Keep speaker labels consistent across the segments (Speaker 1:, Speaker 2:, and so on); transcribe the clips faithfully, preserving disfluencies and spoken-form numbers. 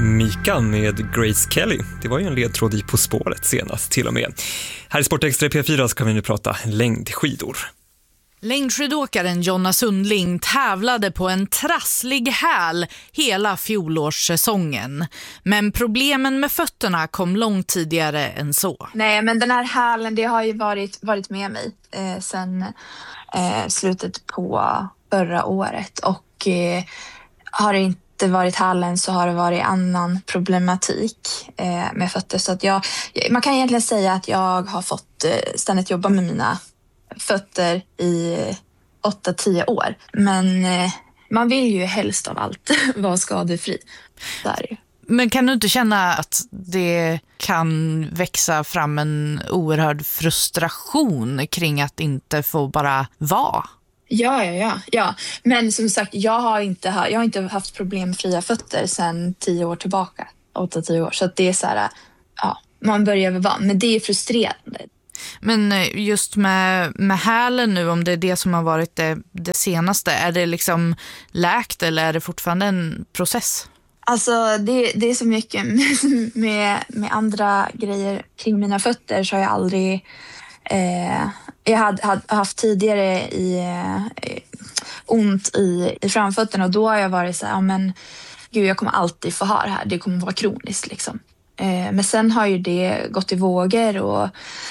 Speaker 1: Mika med Grace Kelly. Det var ju en ledtråd i På spåret senast till och med. Här i Sportextra P fyra ska vi nu prata längdskidor.
Speaker 2: Längdskidåkaren Jonna Sundling tävlade på en trasslig häl hela fjolårssäsongen. Men problemen med fötterna kom långt tidigare än så.
Speaker 3: Nej, men den här hälen, det har ju varit, varit med mig eh, sen eh, slutet på förra året. Och eh, har det inte varit hälen så har det varit annan problematik eh, med fötter. Så att jag, man kan egentligen säga att jag har fått eh, ständigt jobba med mina fötter i åtta till tio år. Men eh, man vill ju helst av allt vara skadefri. Där.
Speaker 2: Men kan du inte känna att det kan växa fram en oerhörd frustration kring att inte få bara vara?
Speaker 3: Ja, ja, ja, ja. Men som sagt, jag har inte, jag har inte haft problem med fria fötter sedan tio år tillbaka. åtta till tio år. Så att det är så här, ja, man börjar väl vara. Men det är frustrerande.
Speaker 2: Men just med, med hälen nu, om det är det som har varit det, det senaste, är det liksom läkt eller är det fortfarande en process?
Speaker 3: Alltså det, det är så mycket med, med andra grejer kring mina fötter så har jag aldrig... Eh, jag hade, hade haft tidigare i, eh, ont i, i framfötterna och då har jag varit så här, ja men gud jag kommer alltid få ha det här, det kommer vara kroniskt liksom. Eh, men sen har ju det gått i vågor och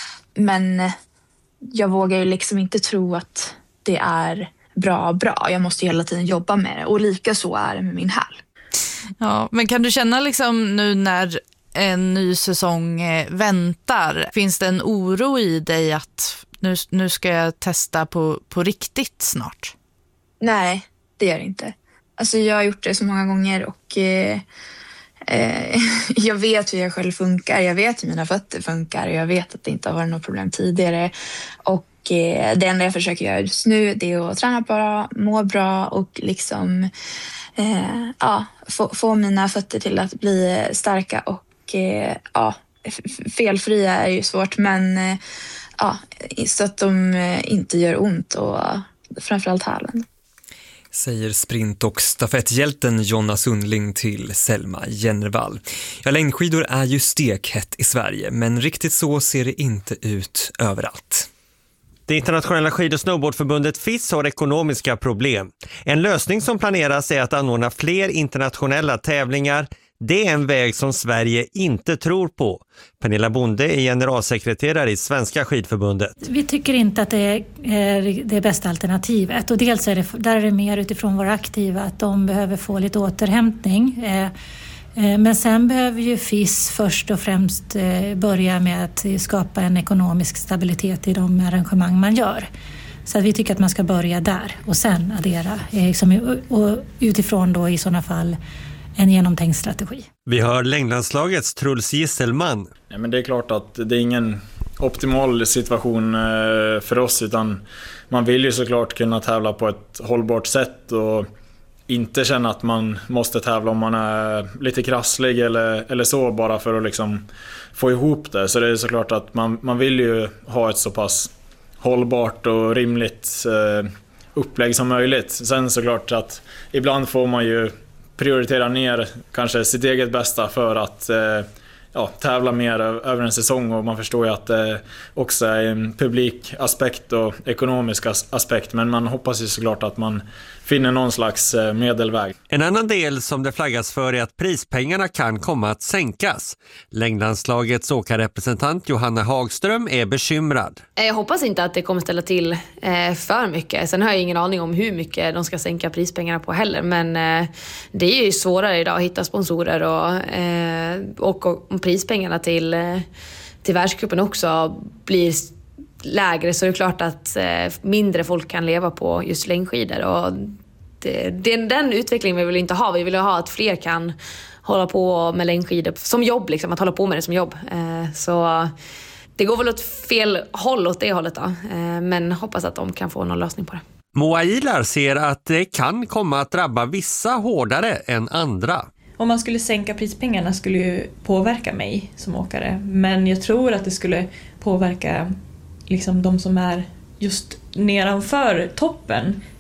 Speaker 3: men jag vågar ju liksom inte tro att det är bra bra. Jag måste hela tiden jobba med det. Och lika så är det med min häl.
Speaker 2: Ja, men kan du känna liksom nu när en ny säsong väntar, finns det en oro i dig att nu, nu ska jag testa på, på riktigt snart?
Speaker 3: Nej, det gör det inte. Alltså jag har gjort det så många gånger och eh, eh, jag vet hur jag själv funkar. Jag vet hur mina fötter funkar och jag vet att det inte har varit något problem tidigare. Och eh, det enda jag försöker göra just nu det är att träna bra, må bra och liksom eh, ja, få, få mina fötter till att bli starka och eh, ja, felfria är ju svårt men eh, ja, så att de inte gör ont och framförallt hälen.
Speaker 1: Säger sprint- och stafetthjälten Jonna Sundling till Selma Jennervall. Ja, längdskidor är ju stekhett i Sverige, men riktigt så ser det inte ut överallt.
Speaker 4: Det internationella skid- och snowboardförbundet F I S har ekonomiska problem. En lösning som planeras är att anordna fler internationella tävlingar. Det är en väg som Sverige inte tror på. Pernilla Bonde är generalsekreterare i Svenska skidförbundet.
Speaker 5: Vi tycker inte att det är det bästa alternativet. Och dels är det, där är det mer utifrån våra aktiva att de behöver få lite återhämtning. Men sen behöver ju F I S först och främst börja med att skapa en ekonomisk stabilitet i de arrangemang man gör. Så att vi tycker att man ska börja där och sen addera. Och utifrån då i sådana fall en genomtänkt strategi.
Speaker 4: Vi hör längdlandslagets Truls Gisselman.
Speaker 6: Ja, men det är klart att det är ingen optimal situation för oss utan man vill ju såklart kunna tävla på ett hållbart sätt och inte känna att man måste tävla om man är lite krasslig eller, eller så bara för att liksom få ihop det. Så det är såklart att man, man vill ju ha ett så pass hållbart och rimligt eh, upplägg som möjligt. Sen såklart att ibland får man ju prioritera ner kanske sitt eget bästa för att eh, ja, tävla mer över en säsong och man förstår ju att det också är en publik aspekt och ekonomisk aspekt men man hoppas ju såklart att man finner någon slags medelväg.
Speaker 4: En annan del som det flaggas för är att prispengarna kan komma att sänkas. Längdlandslagets åkarrepresentant Johanna Hagström är bekymrad.
Speaker 7: Jag hoppas inte att det kommer ställa till för mycket. Sen har jag ingen aning om hur mycket de ska sänka prispengarna på heller. Men det är ju svårare idag att hitta sponsorer och, och prispengarna till, till världscupen också blir lägre så är det klart att mindre folk kan leva på just längdskidor och det, det, den utvecklingen vi vill inte ha. Vi vill ha att fler kan hålla på med längdskidor som jobb, liksom, att hålla på med det som jobb. Så det går väl åt fel håll åt det hållet då. Men hoppas att de kan få någon lösning på det.
Speaker 4: Moa Ilar ser att det kan komma att drabba vissa hårdare än andra.
Speaker 8: Om man skulle sänka prispengarna skulle ju påverka mig som åkare. Men jag tror att det skulle påverka liksom de som är just nedanför toppen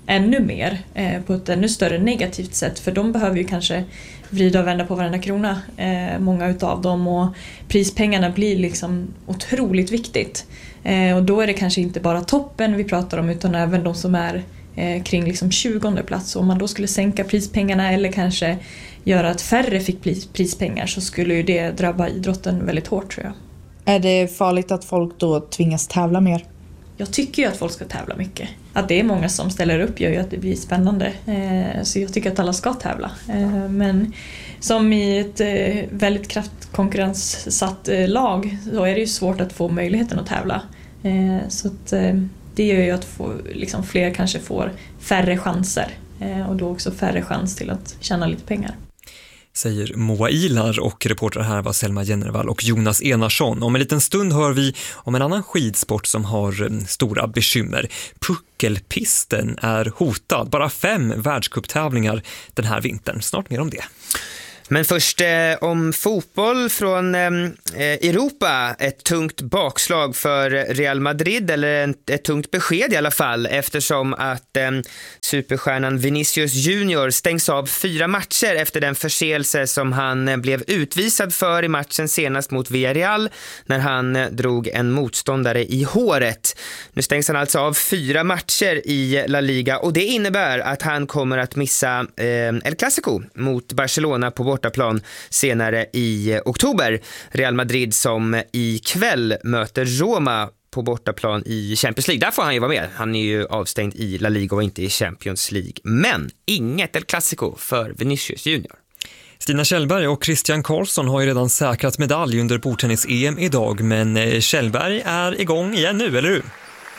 Speaker 8: ännu mer eh, på ett ännu större negativt sätt, för de behöver ju kanske vrida och vända på varenda krona, eh, många utav dem, och prispengarna blir liksom otroligt viktigt. Eh, och då är det kanske inte bara toppen vi pratar om, utan även de som är eh, kring liksom tjugonde plats. Och om man då skulle sänka prispengarna eller kanske göra att färre fick pris, prispengar, så skulle ju det drabba idrotten väldigt hårt, tror jag.
Speaker 9: Är det farligt att folk då tvingas tävla mer?
Speaker 8: Jag tycker ju att folk ska tävla mycket. Att det är många som ställer upp gör ju att det blir spännande. Eh, så jag tycker att alla ska tävla. Eh, men som i ett eh, väldigt kraftkonkurrenssatt eh, lag så är det ju svårt att få möjligheten att tävla. Eh, så att, eh, det gör ju att få, liksom, fler kanske får färre chanser. Eh, och då också färre chans till att tjäna lite pengar.
Speaker 1: Säger Moa Ilar, och reporter här var Selma Jennervall och Jonas Enarsson. Om en liten stund hör vi om en annan skidsport som har stora bekymmer. Puckelpisten är hotad. Bara fem världscuptävlingar den här vintern. Snart mer om det.
Speaker 10: Men först eh, om fotboll från eh, Europa. Ett tungt bakslag för Real Madrid, eller en, ett tungt besked i alla fall, eftersom att eh, superstjärnan Vinicius Junior stängs av fyra matcher efter den förseelse som han eh, blev utvisad för i matchen senast mot Villarreal, när han eh, drog en motståndare i håret. Nu stängs han alltså av fyra matcher i La Liga, och det innebär att han kommer att missa eh, El Clasico mot Barcelona på bortaplan senare i oktober. Real Madrid som ikväll möter Roma på bortaplan i Champions League. Där får han ju vara med. Han är ju avstängd i La Liga och inte i Champions League. Men inget El Clasico för Vinicius Junior.
Speaker 1: Stina Kjellberg och Christian Karlsson har ju redan säkrat medalj under bordtennis-E M idag, men Kjellberg är igång igen nu, eller hur?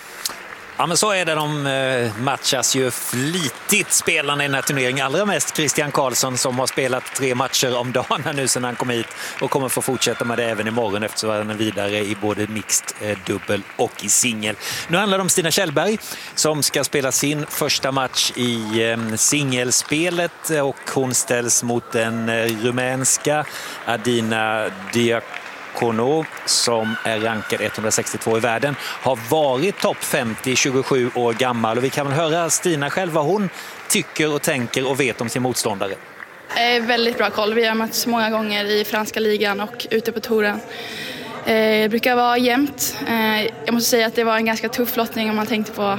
Speaker 11: Ja, men så är det. De matchas ju flitigt, spelarna i den här turneringen. Allra mest Christian Karlsson, som har spelat tre matcher om dagen nu sedan han kom hit, och kommer få fortsätta med det även imorgon, eftersom han är vidare i både mixed, dubbel och i singel. Nu handlar det om Stina Kjellberg som ska spela sin första match i singelspelet, och hon ställs mot den rumänska Adina Diak Kono, som är rankad etthundrasextiotvå i världen, har varit topp femtio, tjugosju år gammal, och vi kan väl höra Stina själv vad hon tycker och tänker och vet om sin motståndare.
Speaker 12: Eh, väldigt bra koll. Vi har mötts många gånger i franska ligan och ute på touren. Eh, det brukar vara jämnt. Eh, jag måste säga att det var en ganska tuff lottning om man tänkte på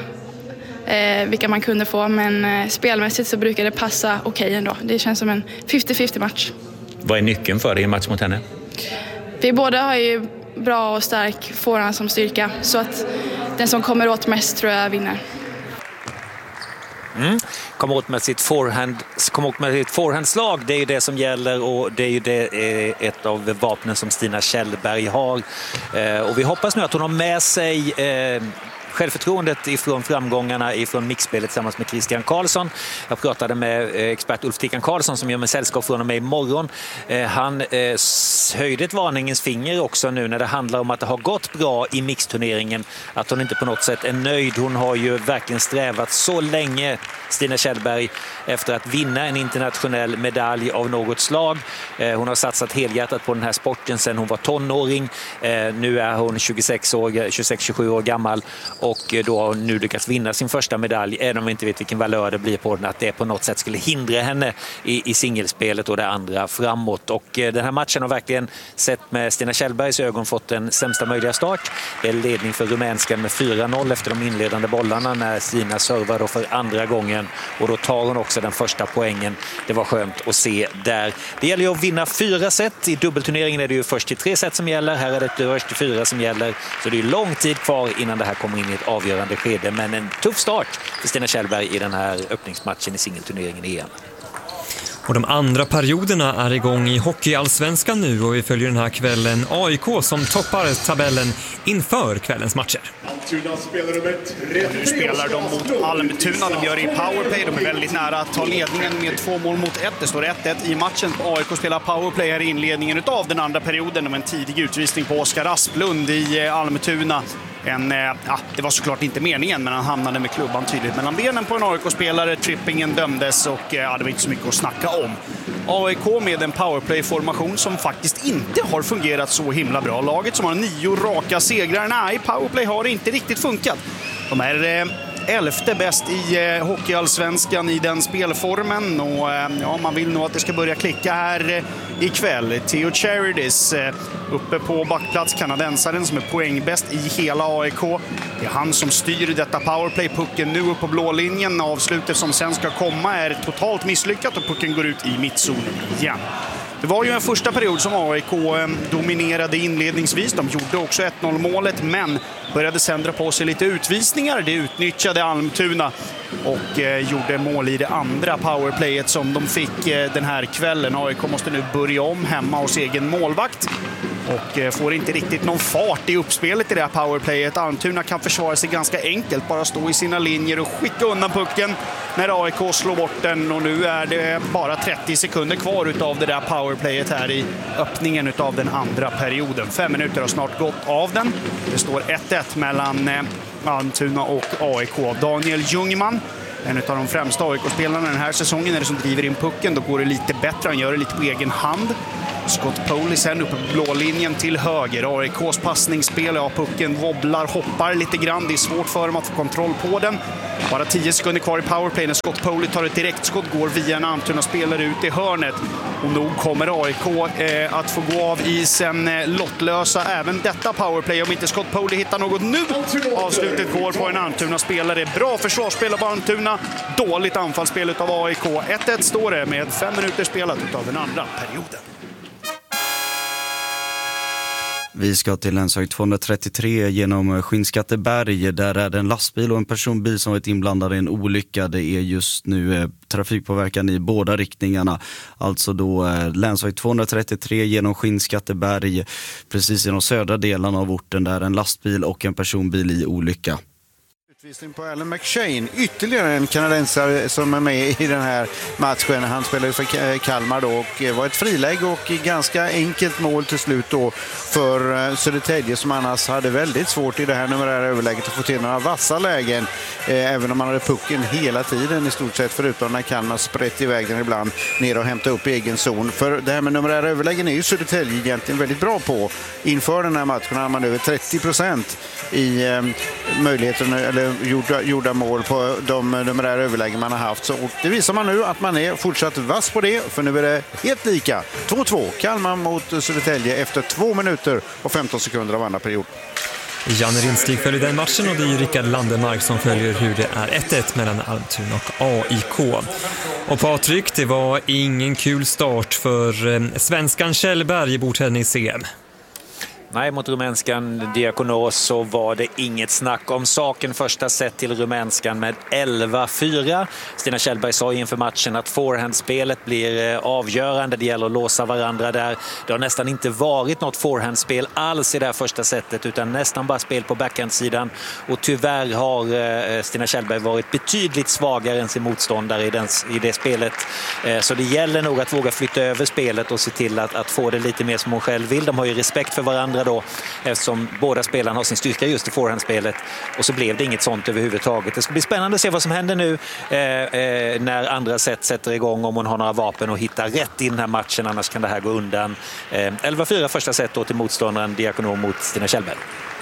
Speaker 12: eh, vilka man kunde få, men eh, spelmässigt så brukar det passa okej ändå. Det känns som en femtio femtio match.
Speaker 11: Vad är nyckeln för dig i en match mot henne?
Speaker 12: Vi båda har ju bra och stark forehand som styrka, så att den som kommer åt mest tror jag vinner.
Speaker 11: Mm. Kommer åt med sitt forehand, kommer åt med sitt forehandslag, det är ju det som gäller, och det är ju det, eh, ett av vapnen som Stina Kjellberg har. Eh, och vi hoppas nu att hon har med sig eh, självförtroendet ifrån framgångarna ifrån mixspelet tillsammans med Christian Karlsson. Jag pratade med expert Ulf Tickan Karlsson som gör mig sällskap från och med imorgon. Han höjde ett varningens finger också nu när det handlar om att det har gått bra i mixturneringen. Att hon inte på något sätt är nöjd. Hon har ju verkligen strävat så länge, Stina Kjellberg, efter att vinna en internationell medalj av något slag. Hon har satsat helhjärtat på den här sporten sedan hon var tonåring. Nu är hon tjugosex tjugosju år gammal. Och då har hon nu lyckats vinna sin första medalj, även om vi inte vet vilken valör det blir på den, att det på något sätt skulle hindra henne i, i singelspelet och det andra framåt. Och den här matchen har verkligen, sett med Stina Kjellbergs ögon, fått en sämsta möjliga start. Det är ledning för rumänskan med fyra noll efter de inledande bollarna när Stina servar då för andra gången. Och då tar hon också den första poängen. Det var skönt att se där. Det gäller ju att vinna fyra set. I dubbelturneringen är det ju först till tre set som gäller. Här är det först till fyra som gäller. Så det är lång tid kvar innan det här kommer in i ett avgörande skede, men en tuff start för Stina Kjellberg i den här öppningsmatchen i singelturneringen igen.
Speaker 1: Och de andra perioderna är igång i Hockeyallsvenskan nu, och vi följer den här kvällen A I K som toppar tabellen inför kvällens matcher.
Speaker 13: Nu spelar de mot Almtuna, de gör det i powerplay, de är väldigt nära att ta ledningen med två mål mot ett. Det står ett ett i matchen. A I K spelar powerplay här i inledningen av den andra perioden, med en tidig utvisning på Oskar Asplund i Almtuna. En, ja, det var såklart inte meningen, men han hamnade med klubban tydligt mellan benen på en A I K-spelare. Trippingen dömdes och ja, det var inte så mycket att snacka om. A I K med en powerplay-formation som faktiskt inte har fungerat så himla bra. Laget som har nio raka segrar, nej, powerplay har inte riktigt funkat. De är eh, elfte bäst i eh, hockeyallsvenskan i den spelformen. Och eh, ja, man vill nog att det ska börja klicka här eh, ikväll. Theo Charities eh, uppe på backplats, kanadensaren som är poängbäst i hela A I K. Det är han som styr detta powerplay. Pucken nu upp på blå linjen. Avslutet som sen ska komma är totalt misslyckat och pucken går ut i mittzonen igen. Det var ju en första period som A I K dominerade inledningsvis. De gjorde också ett noll målet, men började sen dra på sig lite utvisningar. Det utnyttjade Almtuna och eh, gjorde mål i det andra powerplayet som de fick eh, den här kvällen. A I K måste nu börja om hemma hos egen målvakt och eh, får inte riktigt någon fart i uppspelet i det här powerplayet. Almtuna kan försvara sig ganska enkelt, bara stå i sina linjer och skicka undan pucken när A I K slår bort den. Och nu är det bara trettio sekunder kvar utav det där powerplayet här i öppningen utav den andra perioden. Fem minuter har snart gått av den. Det står ett ett mellan eh, Almtuna och A I K. Daniel Ljungman, en av de främsta A I K-spelarna den här säsongen, är det som driver in pucken. Då går det lite bättre, han gör det lite på egen hand. Scott Poli sen uppe på blå linjen till höger. A I K:s passningsspel, ja, pucken wobblar, hoppar lite grann. Det är svårt för dem att få kontroll på den. Bara tio sekunder kvar i powerplay när Scott Poli tar ett direktskott, går via en Almtuna-spelare ut i hörnet. Och nog kommer A I K eh, att få gå av isen eh, lottlösa även detta powerplay om inte Scott Poli hittar något nu. Avslutet går på en Almtuna-spelare. Bra försvarsspel av Almtuna, dåligt anfallsspel av A I K. ett ett står det med fem minuter spelat av den andra perioden.
Speaker 14: Vi ska till länsväg tvåhundratrettiotre genom Skinnskatteberg. Där är det en lastbil och en personbil som varit inblandade i en olycka. Det är just nu eh, trafikpåverkan i båda riktningarna. Alltså då eh, länsväg tvåhundratrettiotre genom Skinnskatteberg, precis i de södra delarna av orten, där en lastbil och en personbil i olycka.
Speaker 15: Utvisning på Alan McShane, ytterligare en kanadensare som är med i den här matchen. Han spelade för Kalmar då och var ett frilägg och ganska enkelt mål till slut då för Södertälje, som annars hade väldigt svårt i det här numerära överläget att få till några vassa lägen, även om man hade pucken hela tiden i stort sett, förutom när Kalmar sprätt iväg den ibland ner och hämta upp egen zon. För det här med numerära överlägen är ju Södertälje egentligen väldigt bra på. Inför den här matchen har man över trettio procent i eh, möjligheten, eller Gjorda, gjorda mål på de numerära överlägen man har haft. Så, och det visar man nu att man är fortsatt vass på det, för nu är det helt lika. två två Kalmar mot Södertälje efter två minuter och femton sekunder av andra period.
Speaker 1: Janne Rindstig följer den matchen och det är ju Rickard Landemark som följer hur det är ett ett mellan Almtuna och A I K. Och Patrik, det var ingen kul start för eh, svenskan Kjellberg i bordtennis-C M.
Speaker 11: Nej, mot rumänskan Diakonos så var det inget snack om saken. Första set till rumänskan med elva fyra. Stina Kjellberg sa inför matchen att forehandspelet blir avgörande. Det gäller att låsa varandra där. Det har nästan inte varit något forehandspel alls i det här första setet, utan nästan bara spel på backhandsidan. Och tyvärr har Stina Kjellberg varit betydligt svagare än sin motståndare i, den, i det spelet. Så det gäller nog att våga flytta över spelet och se till att, att få det lite mer som hon själv vill. De har ju respekt för varandra då, eftersom båda spelarna har sin styrka just i forehandspelet, och så blev det inget sånt överhuvudtaget. Det ska bli spännande att se vad som händer nu eh, eh, när andra set sätter igång, om hon har några vapen och hittar rätt i den här matchen, annars kan det här gå undan. Eh, elva fyra första set då till motståndaren Diakono mot Stina Kjellberg.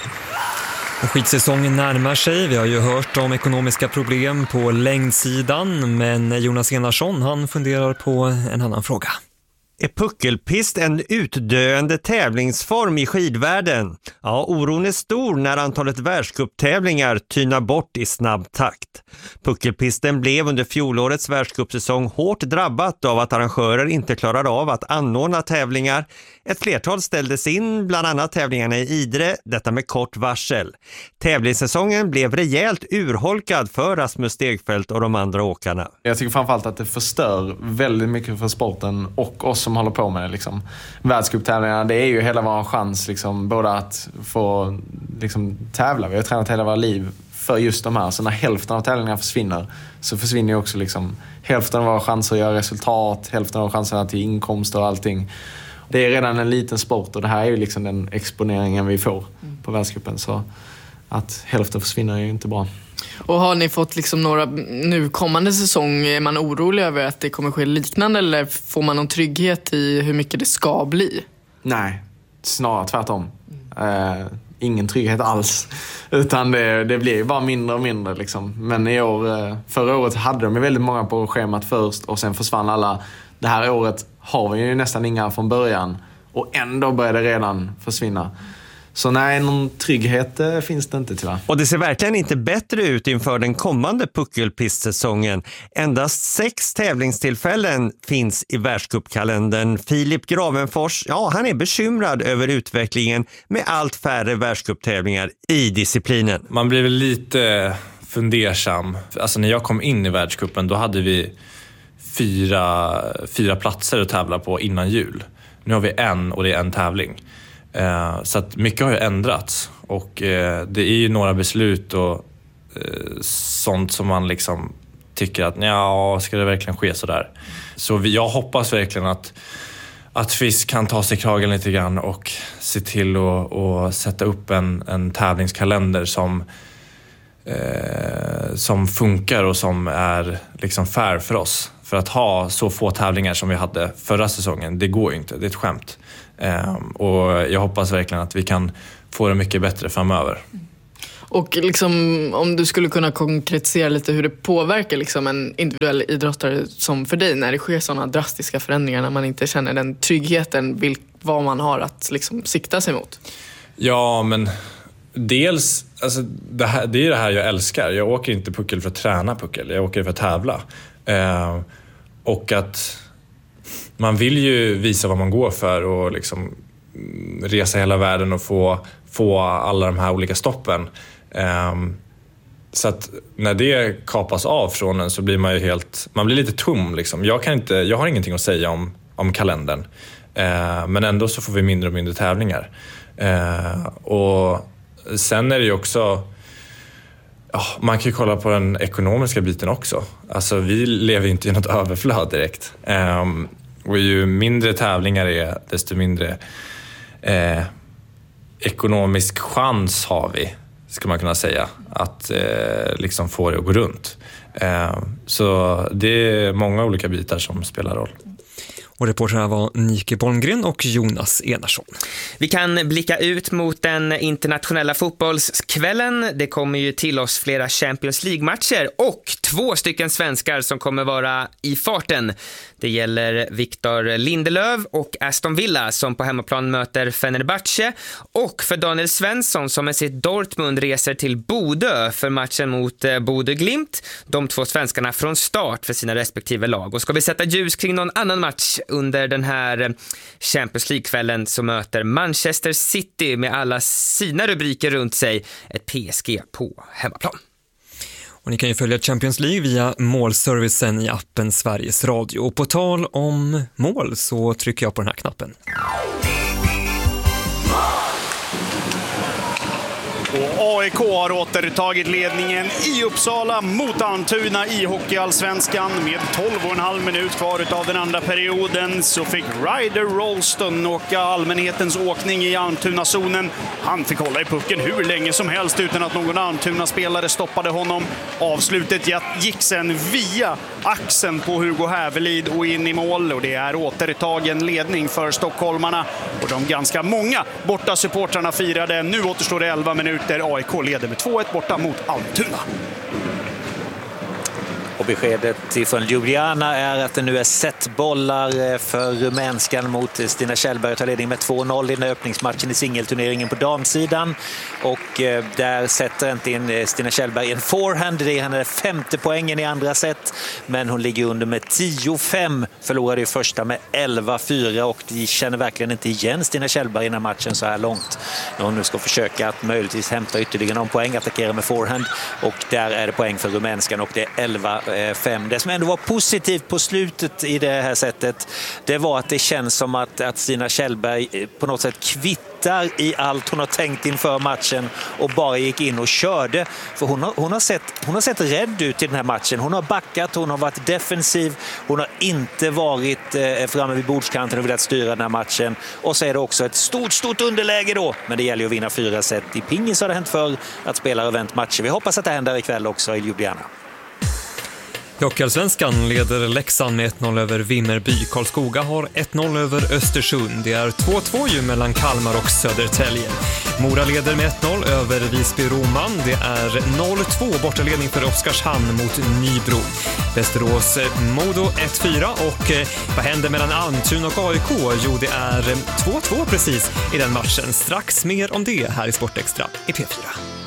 Speaker 1: Och skidsäsongen närmar sig. Vi har ju hört om ekonomiska problem på längdsidan, men Jonas Enarsson, han funderar på en annan fråga.
Speaker 4: Är puckelpist en utdöende tävlingsform i skidvärlden? Ja, oron är stor när antalet världscuptävlingar tynar bort i snabb takt. Puckelpisten blev under fjolårets världscupsäsong hårt drabbat av att arrangörer inte klarade av att anordna tävlingar. Ett flertal ställdes in, bland annat tävlingarna i Idre, detta med kort varsel. Tävlingssäsongen blev rejält urholkad för Rasmus Stegfeldt och de andra åkarna.
Speaker 16: Jag tycker framförallt att det förstör väldigt mycket för sporten och oss som håller på med det. Liksom. Världscuptävlingarna, det är ju hela vår chans liksom, både att få liksom, tävla. Vi har tränat hela våra liv för just de här. Så när hälften av tävlingarna försvinner så försvinner ju också liksom, hälften av våra chanser att göra resultat, hälften av chanserna till inkomster och allting. Det är redan en liten sport och det här är ju liksom den exponeringen vi får på världscupen. Så att hälften försvinner är ju inte bra.
Speaker 17: Och har ni fått liksom några nu kommande säsong, är man orolig över att det kommer ske liknande, eller får man någon trygghet i hur mycket det ska bli?
Speaker 16: Nej, snarare tvärtom. Mm. Uh, ingen trygghet alls. Utan det, det blir bara mindre och mindre liksom. Men i år, förra året hade de ju väldigt många på schemat först och sen försvann alla. Det här året har vi ju nästan inga från början och ändå börjar det redan försvinna. Så nej, någon trygghet eh, finns det inte tyvärr.
Speaker 4: Och det ser verkligen inte bättre ut inför den kommande puckelpistsäsongen. Endast sex tävlingstillfällen finns i världscupkalendern. Filip Gravenfors, ja, han är bekymrad över utvecklingen med allt färre världscuptävlingar i disciplinen.
Speaker 18: Man blir väl lite fundersam. Alltså när jag kom in i världscupen då hade vi fyra, fyra platser att tävla på innan jul. Nu har vi en och det är en tävling. Eh, så att mycket har ju ändrats och eh, det är ju några beslut och eh, sånt som man liksom tycker att ja, ska det verkligen ske så där? Så vi, jag hoppas verkligen att att F I S kan ta sig kragen lite grann och se till att och sätta upp en, en tävlingskalender som eh, som funkar och som är liksom fair för oss. För att ha så få tävlingar som vi hade förra säsongen, det går ju inte, det är ett skämt. Um, och jag hoppas verkligen att vi kan få det mycket bättre framöver.
Speaker 17: Och liksom, om du skulle kunna konkretisera lite hur det påverkar liksom en individuell idrottare som för dig när det sker sådana drastiska förändringar, när man inte känner den tryggheten, vilk, vad man har att liksom sikta sig mot.
Speaker 18: Ja, men dels, alltså, det, här, det är det här jag älskar. Jag åker inte puckel för att träna puckel, jag åker för att tävla. Uh, och att man vill ju visa vad man går för och liksom resa hela världen och få, få alla de här olika stoppen. Um, så att när det kapas av från en så blir man ju helt, man blir lite tom liksom. Jag kan inte, jag har ingenting att säga om, om kalendern. Uh, men ändå så får vi mindre och mindre tävlingar. Uh, och sen är det ju också, ja, man kan ju kolla på den ekonomiska biten också. Alltså vi lever inte i något överflöd direkt. Um, Och ju mindre tävlingar är, desto mindre eh, ekonomisk chans har vi, ska man kunna säga, att eh, liksom få det att gå runt. Eh, så det är många olika bitar som spelar roll.
Speaker 1: Och reportrarna var Nike Bolmgren och Jonas Enarsson.
Speaker 10: Vi kan blicka ut mot den internationella fotbollskvällen. Det kommer ju till oss flera Champions League-matcher och två stycken svenskar som kommer vara i farten. Det gäller Victor Lindelöf och Aston Villa som på hemmaplan möter Fenerbahce, och för Daniel Svensson som med sitt Dortmund reser till Bodø för matchen mot Bodø Glimt. De två svenskarna från start för sina respektive lag. Och ska vi sätta ljus kring någon annan match under den här Champions League-kvällen så möter Manchester City med alla sina rubriker runt sig ett P S G på hemmaplan.
Speaker 1: Och ni kan ju följa Champions League via målservicen i appen Sveriges Radio. Och på tal om mål så trycker jag på den här knappen.
Speaker 13: Och A I K har återtagit ledningen i Uppsala mot Almtuna i Hockeyallsvenskan. Med tolv och en halv minut kvar av den andra perioden så fick Ryder Rolston åka allmänhetens åkning i Almtuna-zonen. Han fick hålla i pucken hur länge som helst utan att någon Almtuna-spelare stoppade honom. Avslutet gick sen via axeln på Hugo Hävelid och in i mål. Och det är återtagen ledning för stockholmarna. Och de ganska många borta supportrarna firade. Nu återstår det elva minuter. A I K leder med två ett borta mot Almtuna.
Speaker 11: Och beskedet ifrån Ljubljana är att det nu är setbollar för rumänskan mot Stina Kjellberg, tar ledning med två noll i den öppningsmatchen i singelturneringen på damsidan. Och där sätter inte in Stina Kjellberg en forehand. Det är hennes femte poängen i andra set. Men hon ligger under med tio fem. Förlorade i första med elva fyra. Och de känner verkligen inte igen Stina Kjellberg i den här matchen så här långt. När hon nu ska försöka att möjligtvis hämta ytterligare någon poäng. Attackera med forehand. Och där är det poäng för rumänskan. Och det är elva fem. Det som ändå var positivt på slutet i det här sättet, det var att det känns som att, att Stina Kjellberg på något sätt kvittar i allt hon har tänkt inför matchen och bara gick in och körde. För hon har, hon har, sett, hon har sett rädd ut i den här matchen. Hon har backat, hon har varit defensiv, hon har inte varit eh, framme vid bordskanten och velat styra den här matchen. Och så är det också ett stort, stort underläge då. Men det gäller ju att vinna fyra set. I pingis har det hänt för att spelare vänt matcher. Vi hoppas att det händer ikväll också i Ljubljana.
Speaker 1: I Hockeyallsvenskan leder Leksand med ett noll över Vimmerby. Karlskoga har ett noll över Östersund. Det är två två ju mellan Kalmar och Södertälje. Mora leder med ett noll över Visby-Roman. Det är noll två bortaledning för Oskarshamn mot Nybro. Västerås Modo ett fyra och vad händer mellan Almtuna och A I K? Jo, det är två två precis i den matchen. Strax mer om det här i Sportextra i P fyra.